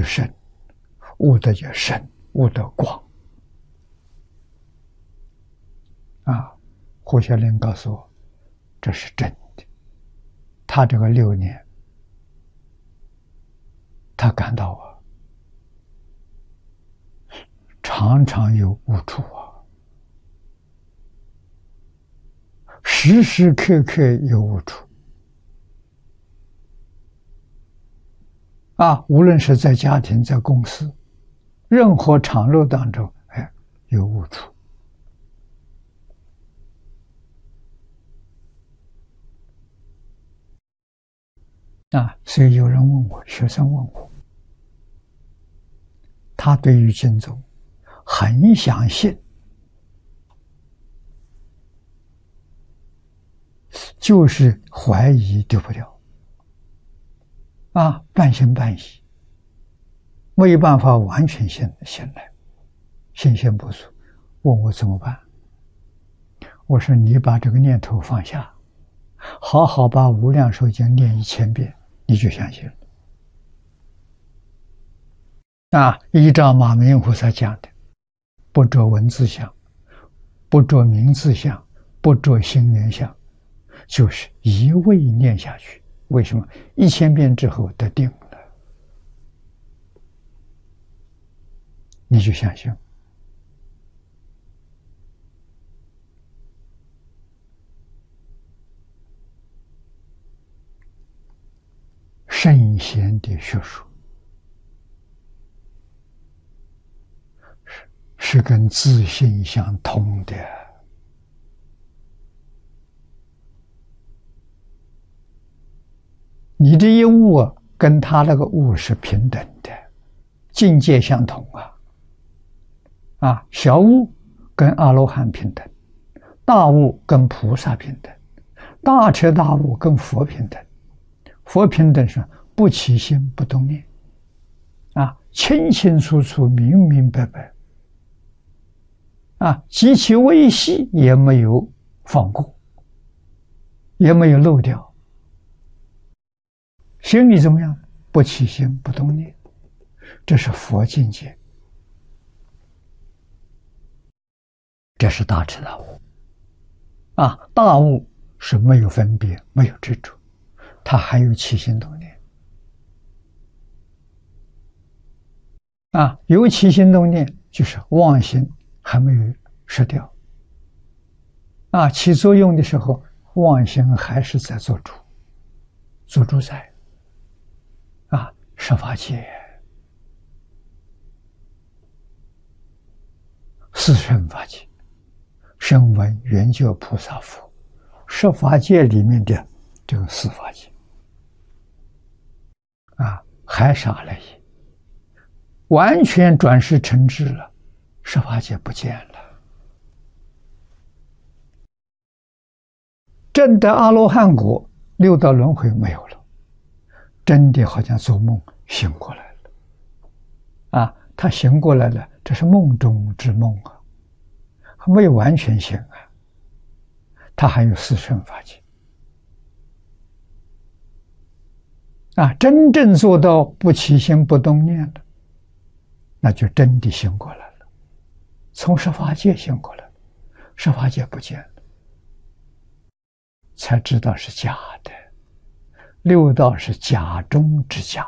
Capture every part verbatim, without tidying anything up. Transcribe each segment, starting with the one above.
深，悟的就深，悟的广。啊，胡雪林告诉我，这是真的。他这个六年，他感到啊，常常有悟处啊，时时刻刻有悟处啊，无论是在家庭、在公司，任何场合当中，哎，有悟处。啊，所以有人问我，学生问我，他对于经宗很相信，就是怀疑丢不掉，啊，半信半疑，没有办法完全信信赖，信心不足，问我怎么办？我说你把这个念头放下，好好把《无量寿经》念一千遍，你就相信了。啊，依照马明菩萨讲的，不着文字相，不着名字相，不着心缘相，就是一味念下去。为什么？一千遍之后得定了，你就相信。圣贤的学术是是跟自信相通的，你这一悟啊，跟他那个悟是平等的，境界相同啊。啊，小悟跟阿罗汉平等，大悟跟菩萨平等，大彻大悟跟佛平等。佛平等是不起心不动念，啊，清清楚楚、明明白白，啊，极其微细也没有放过，也没有漏掉。心里怎么样？不起心不动念，这是佛境界，这是大彻大悟。啊，大悟是没有分别，没有执着。他还有起心动念，啊，有起心动念就是妄心还没有失掉，啊，起作用的时候，妄心还是在做主，做主宰，啊，十法界、四圣法界、声闻、缘觉、菩萨、佛，十法界里面的这个四法界。啊，还傻了一，完全转世成智了，十法界不见了。证得阿罗汉果，六道轮回没有了，真的好像做梦醒过来了。啊，他醒过来了，这是梦中之梦啊，没有完全醒啊，他还有四圣法界。啊，真正做到不起心不动念的，那就真的醒过来了，从十法界醒过来了，十法界不见了，才知道是假的，六道是假中之假。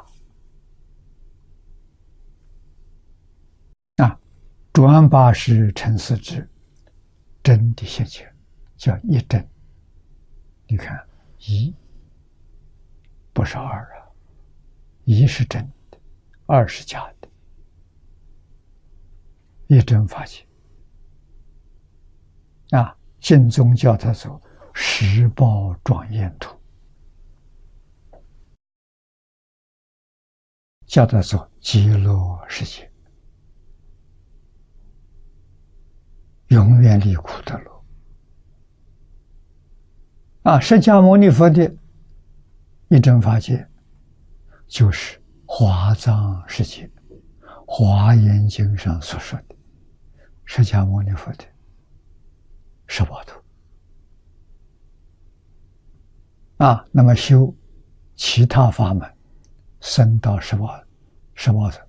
啊，转八识成四智，真的现前，叫一真。你看，一不是二啊。一是真的，二是假的，一真法界。啊，净宗叫他做十报庄严土，叫他做极乐世界，永远离苦得乐。啊，释迦牟尼佛的一真法界，就是华藏世界，《华严经》上所说的释迦牟尼佛的十报图。啊，那么修其他法门，升到十报十报层。